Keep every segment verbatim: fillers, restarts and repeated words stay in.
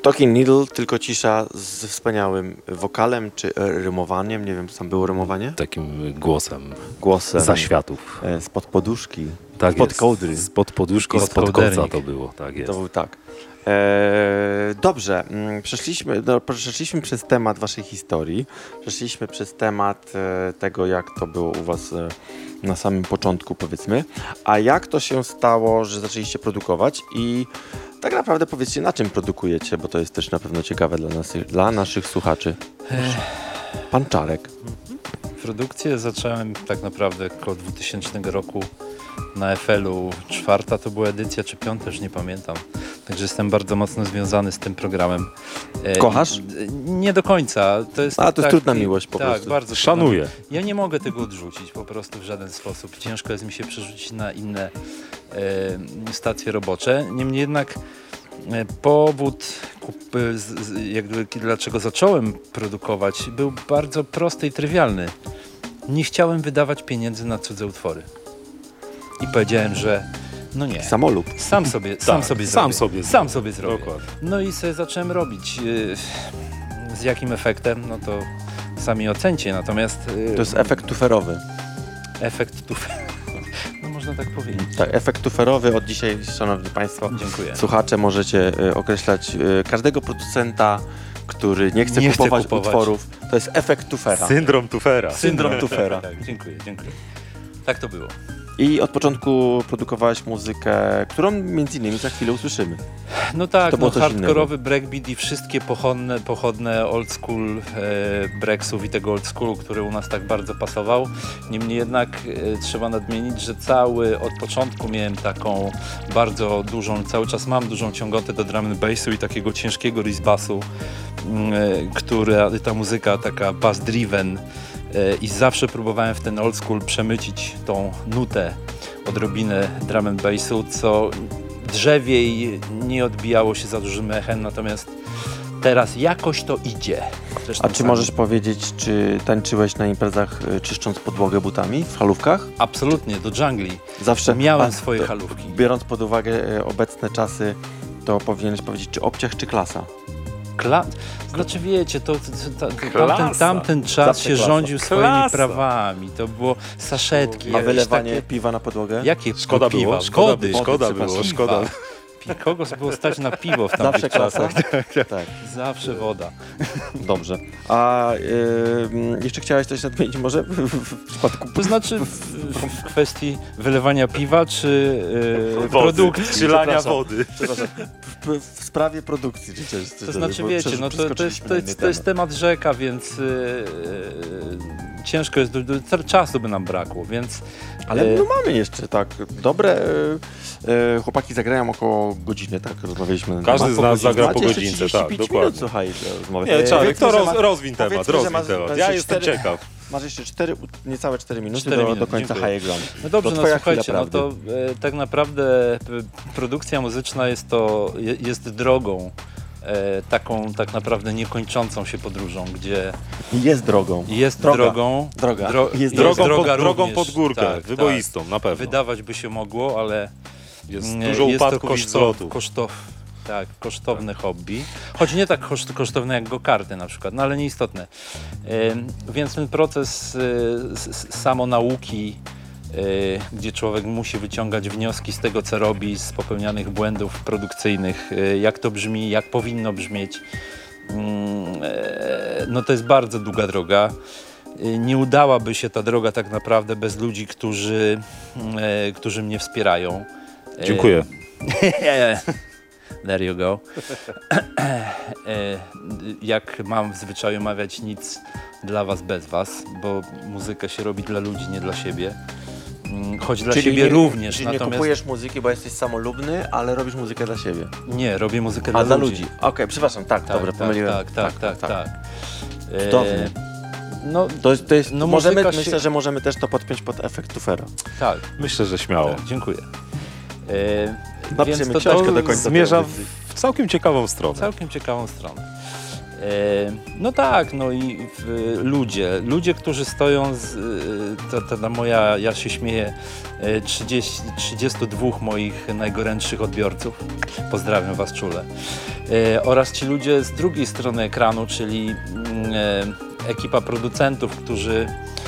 Talking Needle, tylko cisza ze wspaniałym wokalem, czy rymowaniem, nie wiem, czy tam było rymowanie? Takim głosem. Głosem. Zaświatów. E, spod poduszki. Tak spod jest. kołdry. Spod poduszki, Spod spod kołdernik. koca to było, tak jest. To był tak. E, dobrze, mm, przeszliśmy, do, przeszliśmy przez temat waszej historii, przeszliśmy przez temat e, tego, jak to było u was e, na samym początku, powiedzmy, a jak to się stało, że zaczęliście produkować i tak naprawdę powiedzcie, na czym produkujecie, bo to jest też na pewno ciekawe dla, nas, dla naszych słuchaczy. Pan Czarek. Produkcję zacząłem tak naprawdę około dwutysięcznego roku na F L-u. Czwarta to była edycja, czy piąta, już nie pamiętam. Także jestem bardzo mocno związany z tym programem. Kochasz? Nie do końca. To jest A, to jest tak, trudna miłość po tak, prostu. Bardzo Szanuję. trudna. Ja nie mogę tego odrzucić po prostu w żaden sposób. Ciężko jest mi się przerzucić na inne e, stacje robocze. Niemniej jednak e, powód, kup, z, z, jakby, dlaczego zacząłem produkować, był bardzo prosty i trywialny. Nie chciałem wydawać pieniędzy na cudze utwory. I powiedziałem, że no nie. Samolub. Sam sobie, sam Tak, sobie sam zrobię. sobie sam zrobię. sobie zrobię. Dokładnie. No i sobie zacząłem robić. Yy, z jakim efektem? No to sami ocencie. Natomiast yy, To jest efekt tuferowy. efekt tu. No można tak powiedzieć. Tak, efekt tuferowy od dzisiaj, szanowni państwo, Dziękuję. słuchacze, możecie y, określać y, każdego producenta, który nie chce Nie chce kupować, kupować. utworów. To jest efekt tufera. Syndrom Tufera. Syndrom tufera. Tak, dziękuję, dziękuję. Tak to było. I od początku produkowałeś muzykę, którą między innymi za chwilę usłyszymy. No tak, to było no coś hardkorowy breakbeat i wszystkie pochodne, pochodne old school e, breaksów i tego old schoolu, który u nas tak bardzo pasował. Niemniej jednak e, trzeba nadmienić, że cały od początku miałem taką bardzo dużą, cały czas mam dużą ciągotę do drum and bassu i takiego ciężkiego riff bassu, e, która ta muzyka taka bass driven e, i zawsze próbowałem w ten old school przemycić tą nutę, odrobinę drum and bassu, co drzewiej nie odbijało się za dużym echem, natomiast teraz jakoś to idzie. Zresztą A czy sami- możesz powiedzieć, czy tańczyłeś na imprezach y, czyszcząc podłogę butami w halówkach? Absolutnie, do dżungli. Zawsze. Miałem a, swoje to, halówki. Biorąc pod uwagę y, obecne czasy, to powinieneś powiedzieć, czy obciach, czy klasa? Kla... Znaczy wiecie, to, to, to, to Klasa. tamten, tamten czas Zawsze się klasa. rządził swoimi Klasa. prawami. To było saszetki, A jakieś wylewanie takie... piwa na podłogę? Jakie Szkoda piwa? było, Szkody, szkoda, szkoda szkody, było, piwa. szkoda. Pi- Kogo było stać na piwo w Zawsze tamtych klasa? czasach? Tak, Zawsze woda. dobrze. A y, jeszcze chciałeś coś nadmienić może w, w, w przypadku... To znaczy w, w kwestii wylewania piwa, czy yy, produkcji. Czy lania Przepraszam. wody. Przepraszam, w, w sprawie produkcji. Czy coś, coś To znaczy bo wiecie, przecież no to, to, jest, przeskoczyliśmy to, na jest, inny to jest temat. temat rzeka, więc yy, yy, ciężko jest, do, do, czasu by nam brakło, więc... Ale yy, no mamy jeszcze tak dobre... E, chłopaki zagrają około godziny, tak? Rozmawialiśmy. na Każdy temat. z nas godzinie. zagra po Macie jeszcze godzince, trzydzieści tak, pięć dokładnie. minut, słuchaj, do rozmowy. Nie, Czarek, Powiedzmy, to że roz, ma- rozwiń temat, powiedzmy, że rozwiń masz- temat. masz Ja jeszcze jestem cztery- ciekaw. Masz jeszcze cztery, niecałe cztery minuty cztery do, minuty, do końca dziękuję. High Ground. No dobrze, to no twoja słuchajcie, chwila no to e, tak naprawdę p- produkcja muzyczna jest to, je, jest drogą, e, taką tak naprawdę niekończącą się podróżą, gdzie Jest drogą. jest Droga. drogą, Droga. dro, Jest jest Drogą, droga pod, drogą również, pod górkę, tak, wyboistą, na pewno. Wydawać by się mogło, ale Jest nie, dużo jest to upadków i kosztow, wzlotów. kosztow, tak, kosztowne hobby. Choć nie tak koszt, kosztowne jak go-karty na przykład, no ale nieistotne. Ym, więc ten proces y, s, s, samonauki, y, gdzie człowiek musi wyciągać wnioski z tego, co robi, z popełnianych błędów produkcyjnych, y, jak to brzmi, jak powinno brzmieć, ym, y, no to jest bardzo długa droga. Y, Nie udałaby się ta droga tak naprawdę bez ludzi, którzy, y, którzy mnie wspierają. Y, Dziękuję. There you go. E, Jak mam w zwyczaju mawiać, nic dla was bez was, bo muzyka się robi dla ludzi, nie dla siebie. Mm, Choć dla siebie nie, również, Czyli nie natomiast kupujesz muzyki, bo jesteś samolubny, ale robisz muzykę dla siebie. nie, robię muzykę A dla dla ludzi. ludzi. Okej, przepraszam, tak, Tak, dobra, tak, pomyliłem. tak, tak, tak, tak. E, Cudownie. No, To jest, to jest, No możemy, muzyka się- myślę, że możemy też to podpiąć pod efekt Tufera. tak, Myślę, że śmiało. tak, dziękuję. E, Napiszemy więc to, książkę to do końca. Zmierza tej w, audycji. w całkiem ciekawą stronę. całkiem ciekawą stronę. No tak, no i w, ludzie, ludzie, którzy stoją, z, e, ta, ta, ta moja, ja się śmieję, e, trzydzieści, trzydziestu dwóch moich najgorętszych odbiorców, pozdrawiam was czule, e, oraz ci ludzie z drugiej strony ekranu, czyli mm, e, ekipa producentów, którzy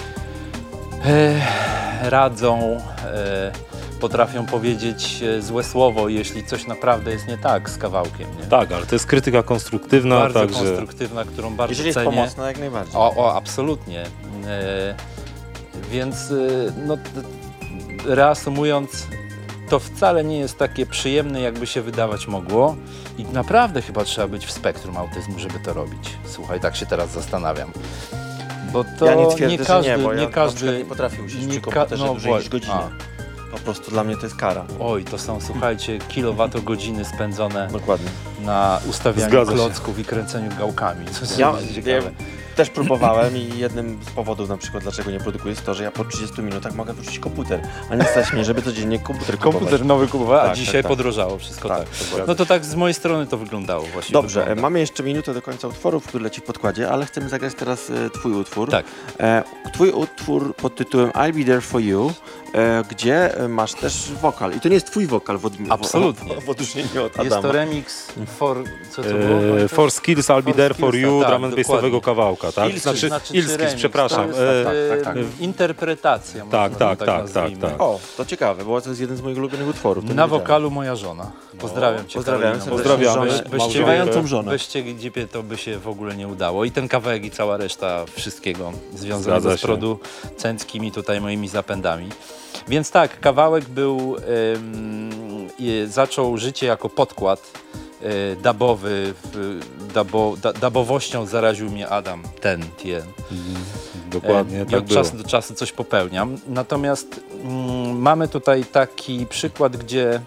e, radzą, e, potrafią powiedzieć złe słowo, jeśli coś naprawdę jest nie tak z kawałkiem. Nie? Tak, ale to jest krytyka konstruktywna, Bardzo także konstruktywna, którą bardzo Jeżeli jest cenię. pomocna, jak najbardziej. O, o absolutnie. E, więc e, no, t- reasumując, to wcale nie jest takie przyjemne, jakby się wydawać mogło i naprawdę chyba trzeba być w spektrum autyzmu, żeby to robić. Słuchaj, tak się teraz zastanawiam. Bo to Ja nie twierdzę, nie że każdy, nie, bo ja nie na każdy przykład nie potrafię usiąść przy ka- komputerze no dłużej niż właśnie. godzinę. Po prostu dla mnie to jest kara. Oj, to są, słuchajcie, kilowatogodziny spędzone Dokładnie. na ustawianiu Zgadza się. klocków i kręceniu gałkami. Co jest Ja bardzo wiem, ciekawe. też próbowałem i jednym z powodów na przykład, dlaczego nie produkuję, jest to, że ja po trzydziestu minutach mogę wrócić komputer, a nie stać mnie, żeby codziennie komputer kupować. Komputer nowy kupowałem, a Tak, dzisiaj tak, tak. podrożało wszystko tak. Tak, dokładnie. No to tak z mojej strony to wyglądało właśnie. Dobrze, wygląda. mamy jeszcze minutę do końca utworu, który leci w podkładzie, ale chcemy zagrać teraz e, twój utwór. Tak. E, twój utwór pod tytułem I'll Be There For You, e, gdzie e, masz też wokal. I to nie jest twój wokal w, odmi- Absolutnie. w, w odróżnieniu od Jest Adama. to remix for... Co to było? e, For Skills, I'll Be For There For Skillsa, You, tak, drum and bassowego dokładnie. kawałka, tak? Ilskis, Znaczy, Znaczy, czy Ilskis, remix, przepraszam. To jest, E, tak, tak, tak. e, interpretacja. Tak, można tak, to tak, nazwijmy. tak, tak. O, to ciekawe, bo to jest jeden z moich ulubionych utworów. to nie Na wiedziałem. wokalu moja żona. Pozdrawiam cię, Pozdrawiam Karolino. serdecznie Pozdrawiamy. żonę, Bez- bez śpiewającą żonę. Bez ciebie to by się w ogóle nie udało. I ten kawałek i cała reszta wszystkiego związanego Zgadza z się. producenckimi tutaj moimi zapędami. Więc tak, kawałek był, ym, i zaczął życie jako podkład y, dubowy, w, dubo, da, dubowością zaraził mnie Adam, ten, ten. Dokładnie, I tak od było. czasu do czasu coś popełniam. Natomiast mm, mamy tutaj taki przykład, gdzie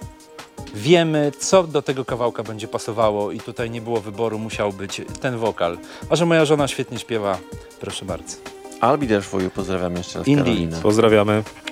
wiemy, co do tego kawałka będzie pasowało i tutaj nie było wyboru, musiał być ten wokal. A że moja żona świetnie śpiewa, proszę bardzo. I'll Be There For You, pozdrawiam jeszcze raz Indeed. Karolinę. Pozdrawiamy.